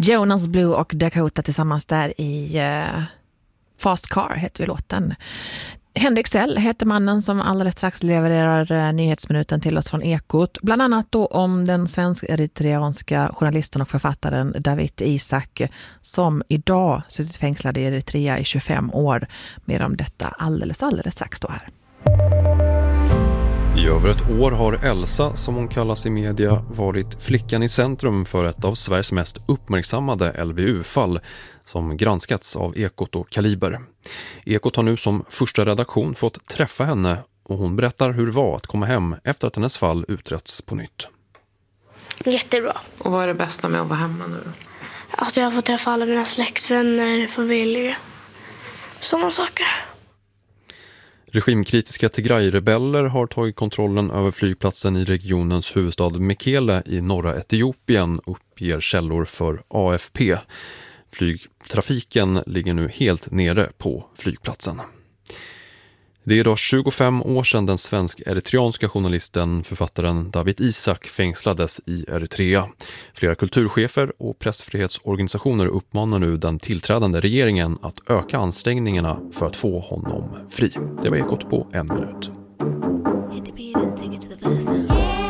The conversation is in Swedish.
Jonas Blue och Dakota tillsammans där i Fast Car heter ju låten. Henrik Sell heter mannen som alldeles strax levererar nyhetsminuten till oss från Ekot. Bland annat då om den svensk-eritreanska journalisten och författaren Dawit Isaak som idag suttit fängslad i Eritrea i 25 år. Mer om detta alldeles strax då här. I över ett år har Elsa, som hon kallas i media, varit flickan i centrum för ett av Sveriges mest uppmärksammade LVU-fall som granskats av Ekot och Kaliber. Ekot har nu som första redaktion fått träffa henne och hon berättar hur det var att komma hem efter att hennes fall utretts på nytt. Jättebra. Och vad är det bästa med att vara hemma nu då? Att jag får träffa alla mina släktvänner, familj, sådana saker. Regimkritiska Tigray-rebeller har tagit kontrollen över flygplatsen i regionens huvudstad Mekele i norra Etiopien, uppger källor för AFP. Flygtrafiken ligger nu helt nere på flygplatsen. Det är idag 25 år sedan den svensk-eritreanska journalisten, författaren Dawit Isaak fängslades i Eritrea. Flera kulturchefer och pressfrihetsorganisationer uppmanar nu den tillträdande regeringen att öka ansträngningarna för att få honom fri. Det var Ekot på 1 minut.